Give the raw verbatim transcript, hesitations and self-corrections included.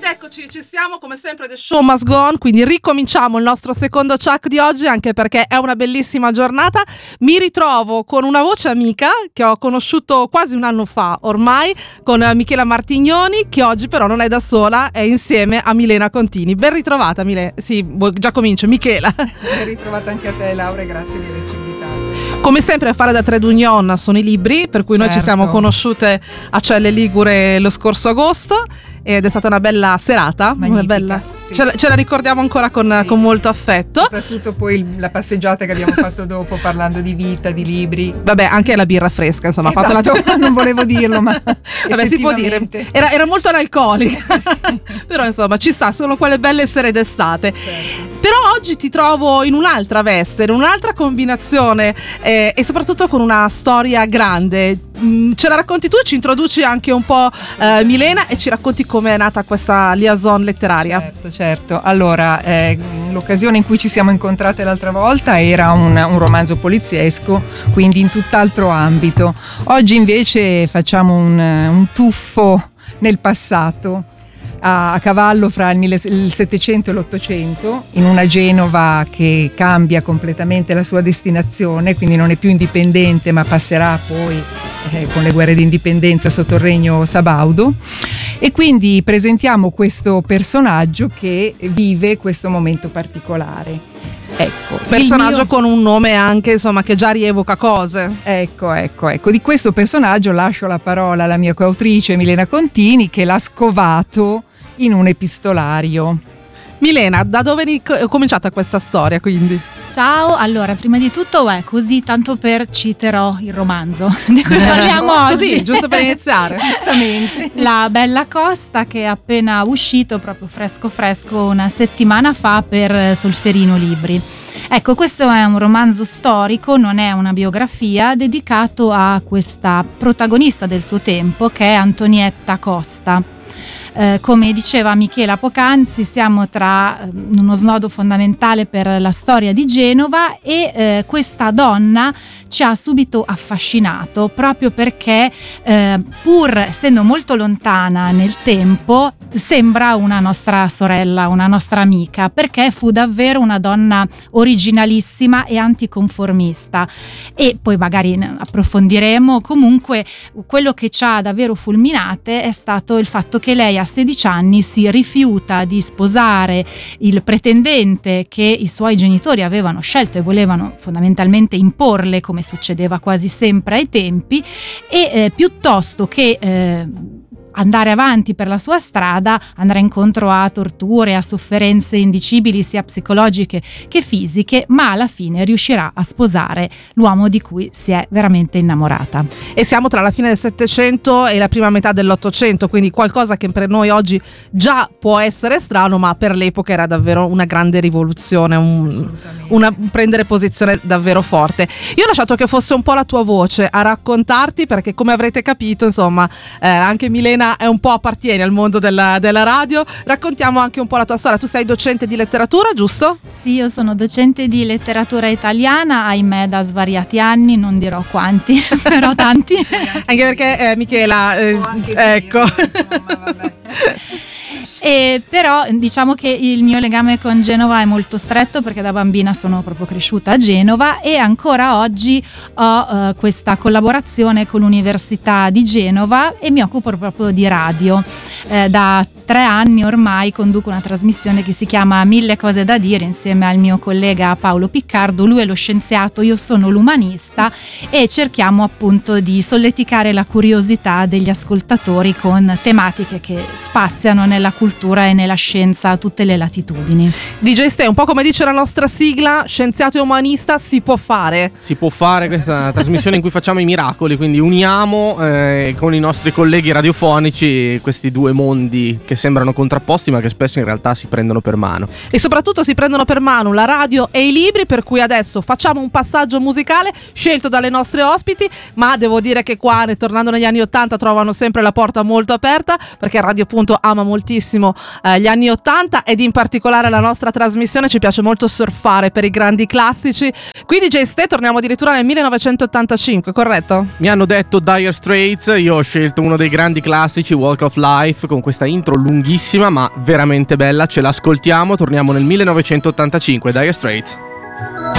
Ed eccoci, ci siamo come sempre, The Show Must Go On, quindi ricominciamo il nostro secondo Chuck di oggi, anche perché è una bellissima giornata. Mi ritrovo con una voce amica che ho conosciuto quasi un anno fa ormai, con Michela Martignoni, che oggi però non è da sola, è insieme a Milena Contini. Ben ritrovata Milena, sì, già comincio, Michela. Ben ritrovata anche a te Laura e grazie di averci invitato. Come sempre a fare da trade union sono i libri, per cui certo. Noi ci siamo conosciute a Celle Ligure lo scorso agosto ed è stata una bella serata. Magnifica, una bella, sì. ce, la, ce la ricordiamo ancora con, sì. con molto affetto. Soprattutto poi il, la passeggiata che abbiamo fatto dopo parlando di vita, di libri. Vabbè, anche la birra fresca, insomma. Esatto, fatto la... non volevo dirlo, ma vabbè, si può dire. Era, era molto analcolica, sì. Però insomma ci sta, sono quelle belle sere d'estate. Certo. Però oggi ti trovo in un'altra veste, in un'altra combinazione eh, e soprattutto con una storia grande. Mm, ce la racconti tu, ci introduci anche un po' eh, Milena e ci racconti come è nata questa liaison letteraria. Certo, certo. Allora, eh, l'occasione in cui ci siamo incontrate l'altra volta era un, un romanzo poliziesco, quindi in tutt'altro ambito. Oggi invece facciamo un, un tuffo nel passato, a cavallo fra il Settecento e l'Ottocento, in una Genova che cambia completamente la sua destinazione, quindi non è più indipendente ma passerà poi eh, con le guerre di indipendenza sotto il regno sabaudo, e quindi presentiamo questo personaggio che vive questo momento particolare. Ecco, personaggio mio... con un nome anche insomma che già rievoca cose. Ecco, ecco, ecco. Di questo personaggio lascio la parola alla mia coautrice Milena Contini, che l'ha scovato in un epistolario. Milena, da dove è cominciata questa storia quindi? Ciao, allora prima di tutto è così, tanto per citerò il romanzo di cui parliamo oggi. Così, giusto per iniziare. Giustamente. La Bella Costa, che è appena uscito proprio fresco fresco una settimana fa per Solferino Libri. Ecco, questo è un romanzo storico, non è una biografia, dedicato a questa protagonista del suo tempo che è Antonietta Costa. Eh, come diceva Michela poc'anzi, siamo tra eh, uno snodo fondamentale per la storia di Genova e eh, questa donna ci ha subito affascinato proprio perché eh, pur essendo molto lontana nel tempo sembra una nostra sorella, una nostra amica, perché fu davvero una donna originalissima e anticonformista. E poi magari approfondiremo. Comunque quello che ci ha davvero fulminate è stato il fatto che lei a sedici anni si rifiuta di sposare il pretendente che i suoi genitori avevano scelto e volevano fondamentalmente imporle, come succedeva quasi sempre ai tempi, e eh, piuttosto che eh, andare avanti per la sua strada andrà incontro a torture, a sofferenze indicibili sia psicologiche che fisiche, ma alla fine riuscirà a sposare l'uomo di cui si è veramente innamorata. E siamo tra la fine del Settecento e la prima metà dell'Ottocento, quindi qualcosa che per noi oggi già può essere strano, ma per l'epoca era davvero una grande rivoluzione, un, una, un prendere posizione davvero forte. Io ho lasciato che fosse un po' la tua voce a raccontarti, perché come avrete capito insomma eh, anche Milena è un po' appartiene al mondo della, della radio. Raccontiamo anche un po' la tua storia. Tu sei docente di letteratura, giusto? Sì, io sono docente di letteratura italiana, ahimè da svariati anni, non dirò quanti, però tanti. Anche perché eh, Michela eh, ecco io, insomma, vabbè. E però diciamo che il mio legame con Genova è molto stretto, perché da bambina sono proprio cresciuta a Genova e ancora oggi ho uh, questa collaborazione con l'Università di Genova e mi occupo proprio di radio. Eh, da tre anni ormai conduco una trasmissione che si chiama Mille cose da dire insieme al mio collega Paolo Piccardo. Lui è lo scienziato, io sono l'umanista, e cerchiamo appunto di solleticare la curiosità degli ascoltatori con tematiche che spaziano nella cultura e nella scienza a tutte le latitudini. D J Ste, un po' come dice la nostra sigla, scienziato e umanista si può fare. Si può fare, questa è una trasmissione in cui facciamo i miracoli, quindi uniamo eh, con i nostri colleghi radiofonici questi due mondi che sembrano contrapposti ma che spesso in realtà si prendono per mano. E soprattutto si prendono per mano la radio e i libri, per cui adesso facciamo un passaggio musicale scelto dalle nostre ospiti, ma devo dire che qua, tornando negli anni ottanta, trovano sempre la porta molto aperta, perché Radio Punto ama moltissimo eh, gli anni ottanta ed in particolare la nostra trasmissione ci piace molto surfare per i grandi classici. Quindi D J Ste, torniamo addirittura nel millenovecentottantacinque, corretto? Mi hanno detto Dire Straits, io ho scelto uno dei grandi classici, Walk of Life, con questa intro lunghissima ma veramente bella, ce l'ascoltiamo, torniamo nel millenovecentottantacinque, Dire Straits.